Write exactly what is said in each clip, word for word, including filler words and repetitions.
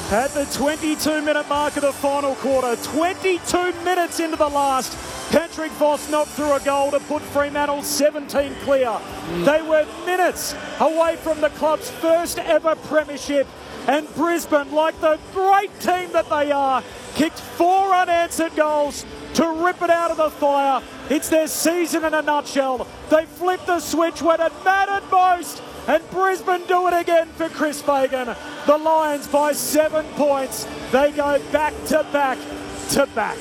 At the twenty-two minute mark of the final quarter, twenty-two minutes into the last, Patrick Voss knocked through a goal to put Fremantle seventeen clear. Mm. They were minutes away from the club's first ever premiership, and Brisbane, like the great team that they are, kicked four unanswered goals to rip it out of the fire. It's their season in a nutshell. They flipped the switch when it mattered most, and Brisbane do it again for Chris Fagan. The Lions by seven points. They go back to back to back.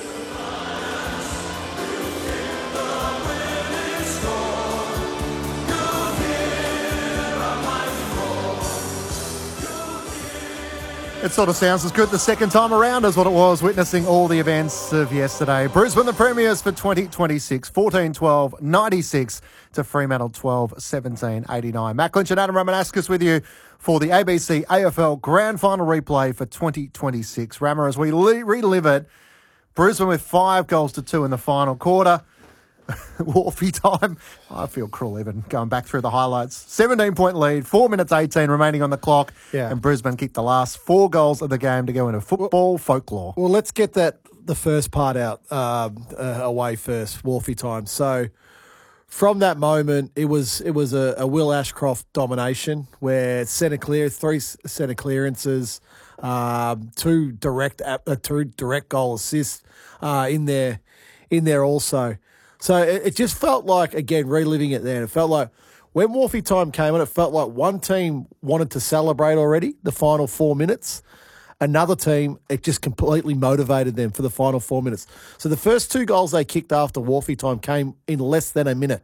It sort of sounds as good the second time around as what it was witnessing all the events of yesterday. Brisbane the Premiers for twenty twenty-six, fourteen twelve ninety-six to Fremantle twelve seventeen eighty-nine. Matt Clinch and Adam Ramanauskas with you for the A B C A F L Grand Final replay for twenty twenty-six. Rammer, as we le- relive it, Brisbane with five goals to two in the final quarter. Wharfie time. I feel cruel even going back through the highlights. seventeen point lead, four minutes eighteen remaining on the clock, yeah. and Brisbane kicked the last four goals of the game to go into football well, folklore. Well, let's get that the first part out um, uh, away first, Wharfie time. So from that moment, it was it was a, a Will Ashcroft domination where centre clear, three centre clearances, um, two direct uh, two direct goal assists uh, in there in there also. So it, it just felt like, again, reliving it then, it felt like when Wharfie time came on, it felt like one team wanted to celebrate already the final four minutes. Another team, it just completely motivated them for the final four minutes. So the first two goals they kicked after Wharfie time came in less than a minute.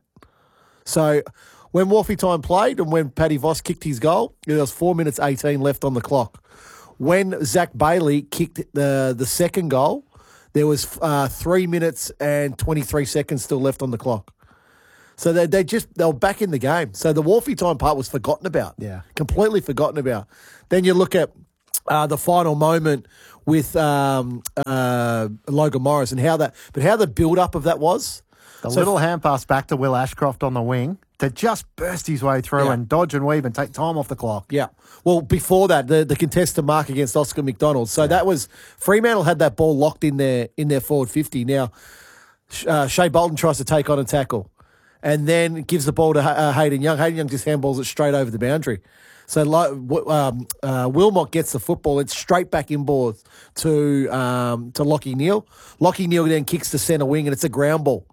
So when Wharfie time played and when Paddy Voss kicked his goal, there was four minutes eighteen left on the clock. When Zach Bailey kicked the, the second goal, there was uh, three minutes and twenty-three seconds still left on the clock. So they they just they were back in the game. So the Wharfie time part was forgotten about. Yeah. Completely forgotten about. Then you look at uh, the final moment with um, uh, Logan Morris and how that, but how the build-up of that was. The so little hand pass back to Will Ashcroft on the wing to just burst his way through yeah. and dodge and weave and take time off the clock. Yeah. Well, before that, the, the contested mark against Oscar McDonald. So yeah. that was Fremantle had that ball locked in their in their forward fifty. Now, uh, Shea Bolton tries to take on and tackle, and then gives the ball to uh, Hayden Young. Hayden Young just handballs it straight over the boundary. So um, uh, Wilmot gets the football. It's straight back inboard to um, to Lachie Neale. Lachie Neale then kicks to centre wing, and it's a ground ball.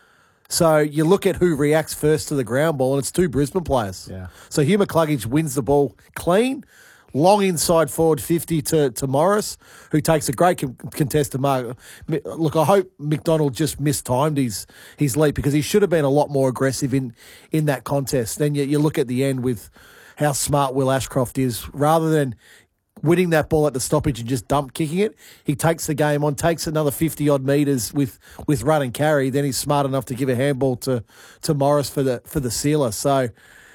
So you look at who reacts first to the ground ball, and it's two Brisbane players. Yeah. So Hugh McCluggage wins the ball clean, long inside forward fifty to, to Morris, who takes a great com- contested mark. Look, I hope McDonald just mistimed his his leap because he should have been a lot more aggressive in, in that contest. Then you, you look at the end with how smart Will Ashcroft is. Rather than winning that ball at the stoppage and just dump kicking it, he takes the game on, takes another fifty-odd metres with, with run and carry. Then he's smart enough to give a handball to, to Morris for the for the sealer. So,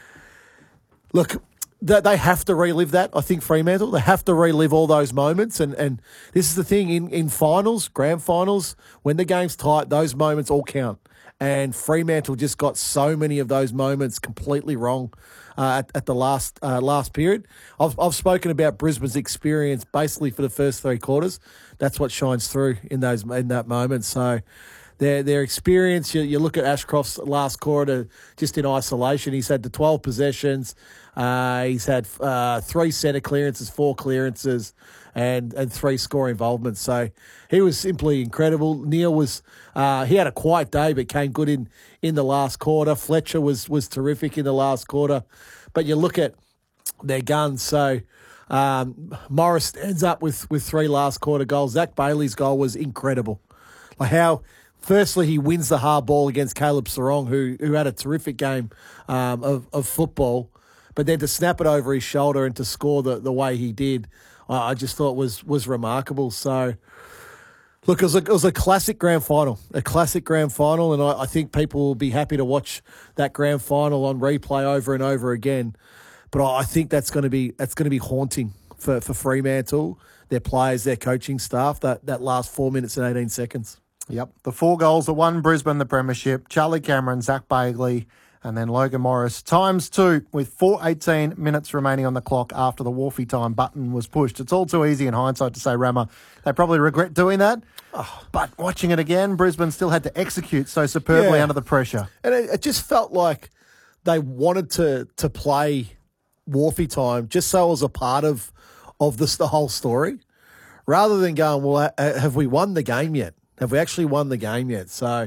look, they, they have to relive that, I think, Fremantle. They have to relive all those moments. And, and this is the thing, in, in finals, grand finals, when the game's tight, those moments all count. And Fremantle just got so many of those moments completely wrong uh, at, at the last uh, last period. I've I've spoken about Brisbane's experience basically for the first three quarters. That's what shines through in those in that moment. So their their experience. You, you look at Ashcroft's last quarter just in isolation. He's had the twelve possessions. Uh, he's had uh, three centre clearances, four clearances, and and three score involvements. So he was simply incredible. Neale was uh, he had a quiet day, but came good in, in the last quarter. Fletcher was was terrific in the last quarter. But you look at their guns. So um, Morris stands up with, with three last quarter goals. Zach Bailey's goal was incredible. Like how, firstly, he wins the hard ball against Caleb Sarong, who who had a terrific game um, of, of football. But then to snap it over his shoulder and to score the, the way he did, I just thought was was remarkable. So, look, it was, a, it was a classic grand final, a classic grand final, and I, I think people will be happy to watch that grand final on replay over and over again. But I think that's going to be that's going to be haunting for, for Fremantle, their players, their coaching staff, that, that last four minutes and eighteen seconds. Yep. The four goals that won Brisbane the premiership, Charlie Cameron, Zach Bailey, And then Logan Morris times two with four eighteen minutes remaining on the clock after the Wharfie time button was pushed. It's all too easy in hindsight to say, Rammer, they probably regret doing that. Oh, but watching it again, Brisbane still had to execute so superbly Yeah. under the pressure. And it, it just felt like they wanted to to play Wharfie time just so it was a part of, of this, the whole story, rather than going, well, ha- have we won the game yet? Have we actually won the game yet? So...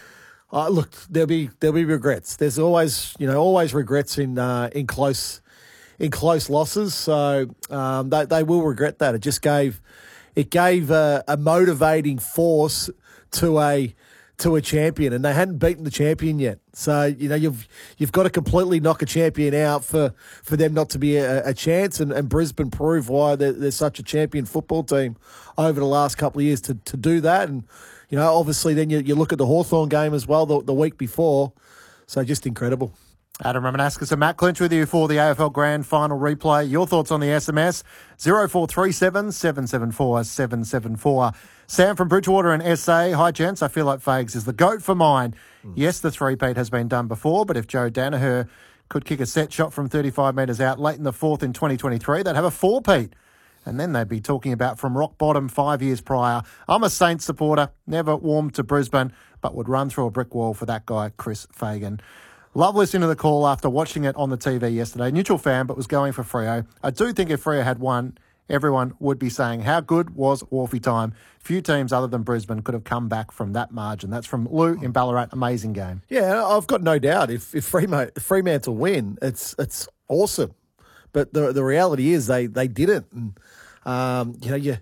Uh, look, there'll be there'll be regrets. There's always you know always regrets in uh, in close in close losses. So um, they they will regret that. It just gave it gave a, a motivating force to a to a champion, and they hadn't beaten the champion yet. So you know you've you've got to completely knock a champion out for, for them not to be a, a chance. And, and Brisbane proved why they're, they're such a champion football team over the last couple of years to to do that. And you know, obviously, then you, you look at the Hawthorn game as well the, the week before. So just incredible. Adam Ramanauskas and Matt Clinch with you for the A F L Grand Final replay. Your thoughts on the S M S? zero four three seven, seven seven four, seven seven four. Sam from Bridgewater and S A. Hi, gents. I feel like Fags is the GOAT for mine. Mm. Yes, the three-peat has been done before, but if Joe Danaher could kick a set shot from thirty-five metres out late in the fourth in twenty twenty-three, they'd have a four-peat. And then they'd be talking about from rock bottom five years prior. I'm a Saints supporter, never warmed to Brisbane, but would run through a brick wall for that guy, Chris Fagan. Love listening to the call after watching it on the T V yesterday. Neutral fan, but was going for Freo. I do think if Freo had won, everyone would be saying, how good was Wharfie time? Few teams other than Brisbane could have come back from that margin. That's from Lou in Ballarat. Amazing game. Yeah, I've got no doubt. If if Fremantle, Fremantle win, it's it's awesome. But the the reality is they, they didn't. And, um, you know, you,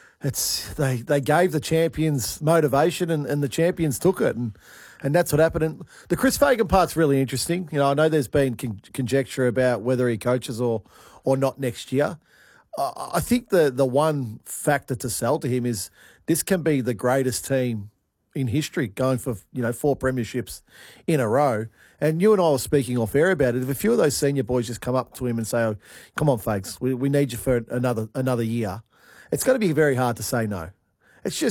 it's they they gave the champions motivation and, and the champions took it. And, and that's what happened. And the Chris Fagan part's really interesting. You know, I know there's been con- conjecture about whether he coaches or, or not next year. Uh, I think the, the one factor to sell to him is this can be the greatest team in history, going for, you know, four premierships in a row. And you and I were speaking off air about it. If a few of those senior boys just come up to him and say, oh, come on, Fags, we, we need you for another another year, it's going to be very hard to say no. It's just